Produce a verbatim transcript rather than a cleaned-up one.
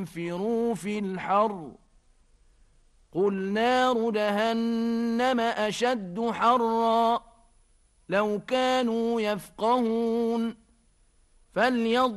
انفروا في الحر قل نار جهنم أشد حرا لو كانوا يفقهون فليضربوا